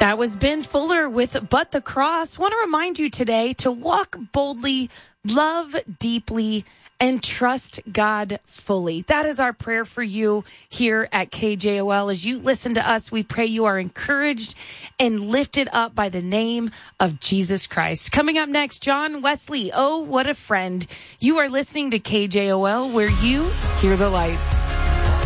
That was Ben Fuller with But the Cross. Want to remind you today to walk boldly, love deeply, and trust God fully. That is our prayer for you here at KJOL. As you listen to us, we pray you are encouraged and lifted up by the name of Jesus Christ. Coming up next, John Wesley. Oh, what a friend. You are listening to KJOL, where you hear the light.